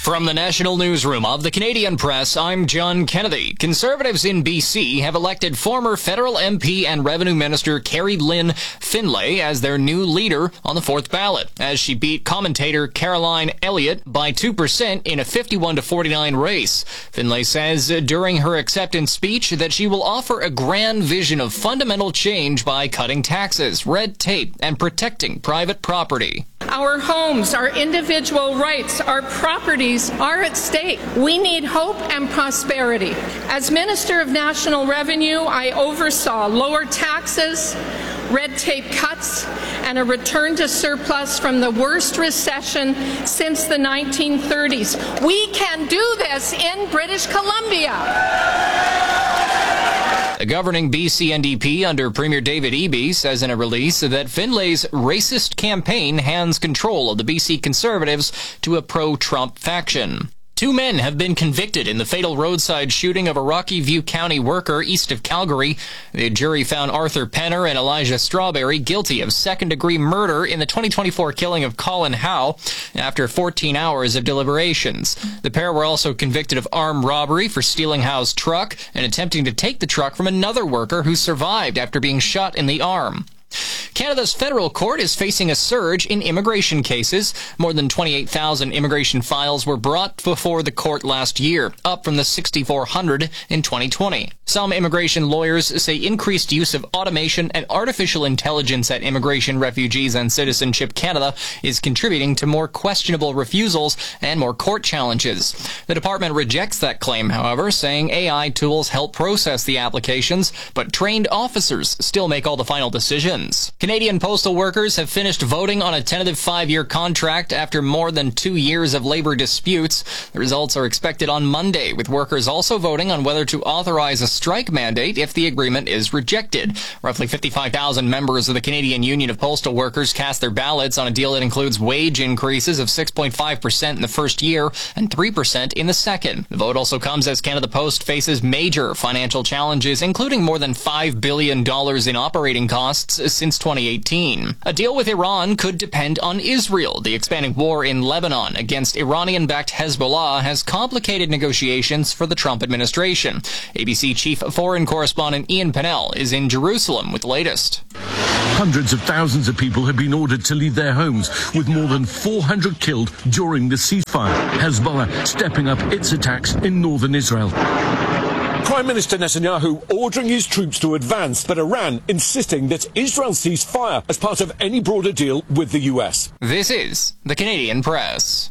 From the National Newsroom of the Canadian Press, I'm John Kennedy. Conservatives in BC have elected former federal MP and Revenue Minister Carrie Lynn Findlay as their new leader on the fourth ballot, as she beat commentator Caroline Elliott by 2% in a 51-49 race. Findlay says during her acceptance speech that she will offer a grand vision of fundamental change by cutting taxes, red tape, and protecting private property. Our homes, our individual rights, our properties are at stake. We need hope and prosperity. As Minister of National Revenue, I oversaw lower taxes, red tape cuts, and a return to surplus from the worst recession since the 1930s. We can do this in British Columbia. The governing BC NDP under Premier David Eby says in a release that Findlay's racist campaign hands control of the BC Conservatives to a pro-Trump faction. 2 men have been convicted in the fatal roadside shooting of a Rocky View County worker east of Calgary. The jury found Arthur Penner and Elijah Strawberry guilty of second-degree murder in the 2024 killing of Colin Howe after 14 hours of deliberations. The pair were also convicted of armed robbery for stealing Howe's truck and attempting to take the truck from another worker who survived after being shot in the arm. Canada's federal court is facing a surge in immigration cases. More than 28,000 immigration files were brought before the court last year, up from the 6,400 in 2020. Some immigration lawyers say increased use of automation and artificial intelligence at Immigration, Refugees and Citizenship Canada is contributing to more questionable refusals and more court challenges. The department rejects that claim, however, saying AI tools help process the applications, but trained officers still make all the final decisions. Canadian postal workers have finished voting on a tentative 5-year contract after more than 2 years of labor disputes. The results are expected on Monday, with workers also voting on whether to authorize a strike mandate if the agreement is rejected. Roughly 55,000 members of the Canadian Union of Postal Workers cast their ballots on a deal that includes wage increases of 6.5% in the first year and 3% in the second. The vote also comes as Canada Post faces major financial challenges, including more than $5 billion in operating costs since 2018. A deal with Iran could depend on Israel. The expanding war in Lebanon against Iranian-backed Hezbollah has complicated negotiations for the Trump administration. ABC chief foreign correspondent Ian Pennell is in Jerusalem with the latest. Hundreds of thousands of people have been ordered to leave their homes, with more than 400 killed during the ceasefire. Hezbollah stepping up its attacks in northern Israel. Prime Minister Netanyahu ordering his troops to advance, but Iran insisting that Israel cease fire as part of any broader deal with the US. This is the Canadian Press.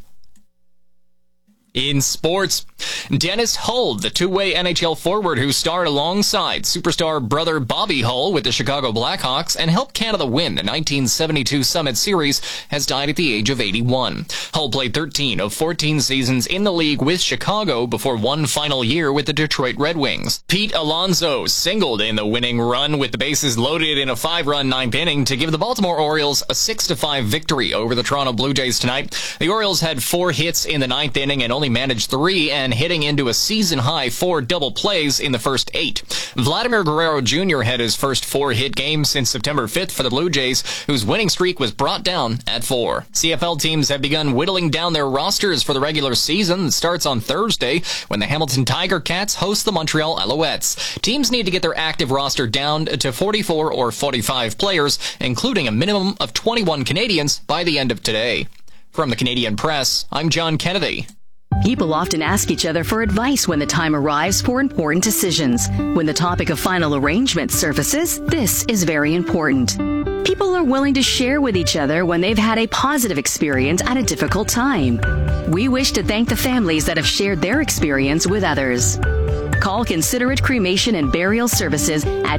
In sports, Dennis Hull, the two-way NHL forward who starred alongside superstar brother Bobby Hull with the Chicago Blackhawks and helped Canada win the 1972 Summit Series, has died at the age of 81. Hull played 13 of 14 seasons in the league with Chicago before one final year with the Detroit Red Wings. Pete Alonso singled in the winning run with the bases loaded in a 5-run ninth inning to give the Baltimore Orioles a 6-5 victory over the Toronto Blue Jays tonight. The Orioles had 4 hits in the ninth inning and only managed 3, and hitting into a season-high 4 double plays in the first 8. Vladimir Guerrero Jr. had his first 4-hit game since September 5th for the Blue Jays, whose winning streak was brought down at 4. CFL teams have begun whittling down their rosters for the regular season. It starts on Thursday when the Hamilton Tiger Cats host the Montreal Alouettes. Teams need to get their active roster down to 44 or 45 players, including a minimum of 21 Canadians by the end of today. From the Canadian Press, I'm John Kennedy. People often ask each other for advice when the time arrives for important decisions. When the topic of final arrangement surfaces, this is very important. People are willing to share with each other when they've had a positive experience at a difficult time. We wish to thank the families that have shared their experience with others. Call Considerate Cremation and Burial Services at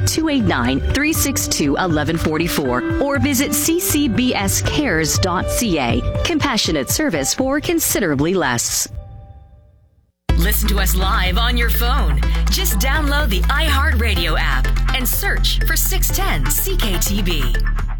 289-362-1144 or visit ccbscares.ca. Compassionate service for considerably less. Listen to us live on your phone. Just download the iHeartRadio app and search for 610 CKTB.